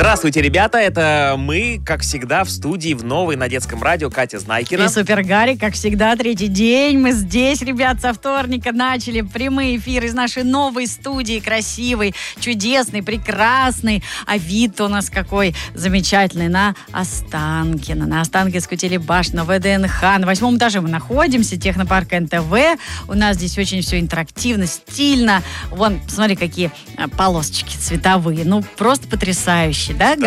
Здравствуйте, ребята, это мы, как всегда, в студии в новой на детском радио Катя Знайкина. И Супер Гарик, как всегда, третий день. Мы здесь, ребят, со вторника начали прямые эфиры из нашей новой студии, красивой, чудесной, прекрасной. А вид у нас какой замечательный, на Останкино, на Останкинскую телебашню, ВДНХ. На 8 этаже мы находимся, технопарк НТВ. У нас здесь очень все интерактивно, стильно. Вон, посмотри, какие полосочки цветовые. Ну, просто потрясающе, да, Гарик?